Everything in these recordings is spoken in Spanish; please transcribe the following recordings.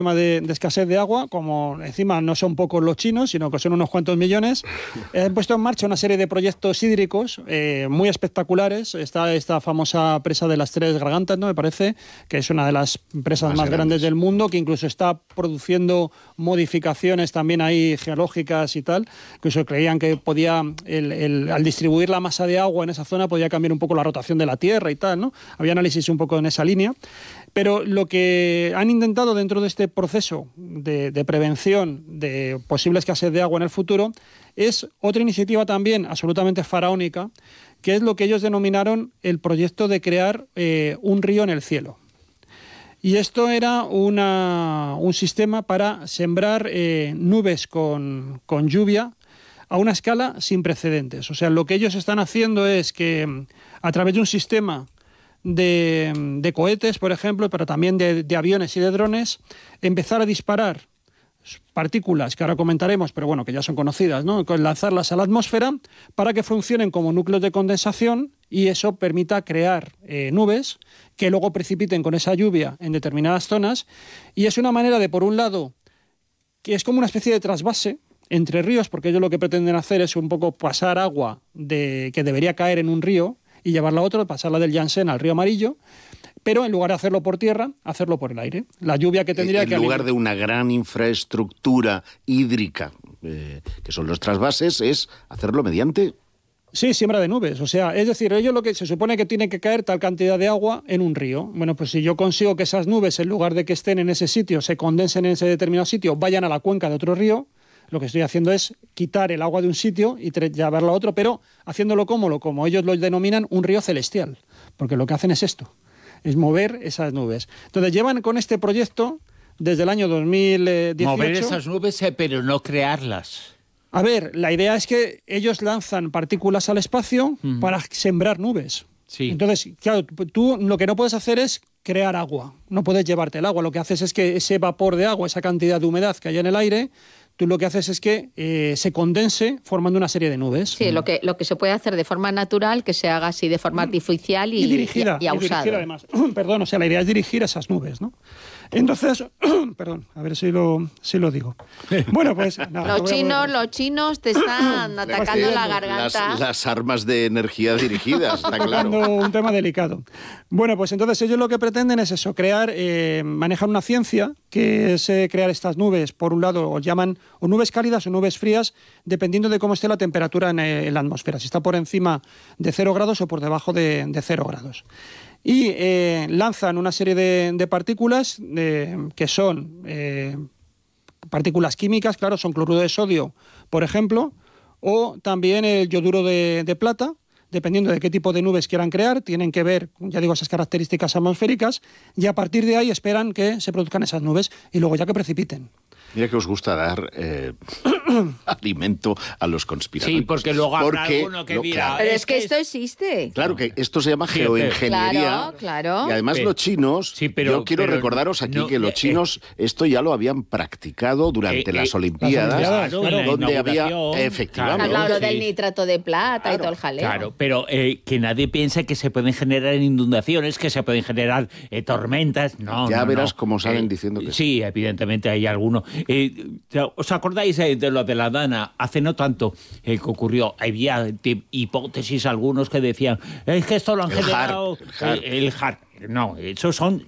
de escasez de agua, como encima no son pocos los chinos, sino que son unos cuantos millones, han puesto en marcha una serie de proyectos hídricos muy espectaculares. Está esta famosa presa de las Tres Gargantas, ¿no? Me parece, que es una de las presas más grandes del mundo, que incluso está produciendo modificaciones también ahí geológicas y tal. Incluso creían que podía, al distribuir la masa de agua en esa zona, podía cambiar un poco la rotación de la Tierra y tal, ¿no? Había análisis un poco en esa línea. Pero lo que han intentado dentro de este proceso de prevención de posible escasez de agua en el futuro es otra iniciativa también absolutamente faraónica, que es lo que ellos denominaron el proyecto de crear un río en el cielo. Y esto era un sistema para sembrar nubes con lluvia a una escala sin precedentes. O sea, lo que ellos están haciendo es que a través de un sistema de cohetes, por ejemplo, pero también de aviones y de drones, empezar a disparar partículas que ahora comentaremos, pero bueno, que ya son conocidas, ¿no? Lanzarlas a la atmósfera para que funcionen como núcleos de condensación y eso permita crear nubes que luego precipiten con esa lluvia en determinadas zonas. Y es una manera de, por un lado, que es como una especie de trasvase entre ríos, porque ellos lo que pretenden hacer es un poco pasar agua que debería caer en un río y llevarla a otro, pasarla del Yangtze al río Amarillo, pero en lugar de hacerlo por tierra, hacerlo por el aire. La lluvia que tendría que... En lugar de una gran infraestructura hídrica, que son los trasvases, es hacerlo mediante... Sí, siembra de nubes. O sea, es decir, ellos lo que se supone que tiene que caer tal cantidad de agua en un río. Bueno, pues si yo consigo que esas nubes, en lugar de que estén en ese sitio, se condensen en ese determinado sitio, vayan a la cuenca de otro río, lo que estoy haciendo es quitar el agua de un sitio y llevarlo a otro, pero haciéndolo como ellos lo denominan, un río celestial. Porque lo que hacen es esto, es mover esas nubes. Entonces llevan con este proyecto desde el año 2018... Mover esas nubes, pero no crearlas. A ver, la idea es que ellos lanzan partículas al espacio para sembrar nubes. Sí. Entonces, claro, tú lo que no puedes hacer es crear agua. No puedes llevarte el agua. Lo que haces es que ese vapor de agua, esa cantidad de humedad que hay en el aire, tú lo que haces es que se condense formando una serie de nubes. Sí, lo que se puede hacer de forma natural, que se haga así de forma artificial y dirigida. Y dirigida además. Perdón, o sea, la idea es dirigir esas nubes, ¿no? Entonces, perdón, a ver si lo digo. Bueno, pues... Nada, los chinos te están atacando la garganta. Las armas de energía dirigidas, está claro. Un tema delicado. Bueno, pues entonces ellos lo que pretenden es eso, manejar una ciencia que es crear estas nubes, por un lado, o llaman o nubes cálidas o nubes frías, dependiendo de cómo esté la temperatura en la atmósfera, si está por encima de 0 grados o por debajo de 0 grados. Y lanzan una serie de partículas que son partículas químicas, claro, son cloruro de sodio, por ejemplo, o también el yoduro de plata, dependiendo de qué tipo de nubes quieran crear, tienen que ver, ya digo, esas características atmosféricas, y a partir de ahí esperan que se produzcan esas nubes y luego ya que precipiten. Mira que os gusta dar alimento a los conspiradores. Sí, porque luego habrá alguno que dirá... Claro, Pero es que esto existe. Claro que esto se llama geoingeniería. Claro. Y además los chinos, yo quiero recordaros aquí que los chinos esto ya lo habían practicado durante las Olimpiadas, donde había efectivamente... Claro, del nitrato de plata y todo el jaleo. Claro, pero que nadie piense que se pueden generar inundaciones, que se pueden generar tormentas. No, ya verás cómo salen diciendo que sí, evidentemente hay alguno. ¿Os acordáis de lo de la Dana? Hace no tanto que ocurrió, había hipótesis algunos que decían es que esto lo han generado el HAR. No, esos son...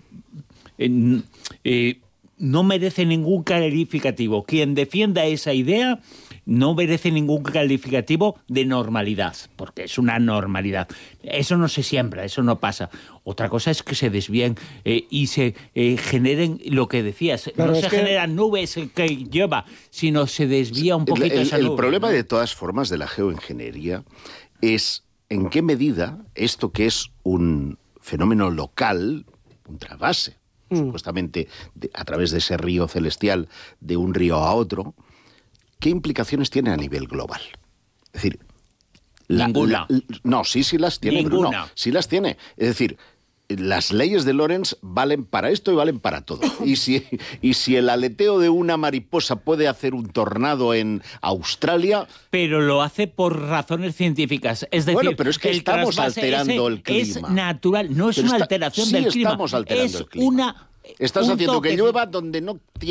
no merece ningún calificativo. Quien defienda esa idea no merece ningún calificativo de normalidad, porque es una normalidad. Eso no se siembra, eso no pasa. Otra cosa es que se desvíen y se generen lo que decías. Claro, no se generan nubes que lleva, sino se desvía un poquito esa nube. El problema, de todas formas, de la geoingeniería es en qué medida esto, que es un fenómeno local, un trasvase, supuestamente a través de ese río celestial, de un río a otro, ¿qué implicaciones tiene a nivel global? Es decir... Ninguna. No, sí las tiene. Ninguna. No, sí las tiene. Es decir, las leyes de Lorentz valen para esto y valen para todo. Y si el aleteo de una mariposa puede hacer un tornado en Australia... Pero lo hace por razones científicas. Es decir, bueno, pero es que estamos alterando el clima. Es natural, no es una alteración del clima. Sí estamos alterando el clima. Es una... Estás haciendo que llueva donde no tiene...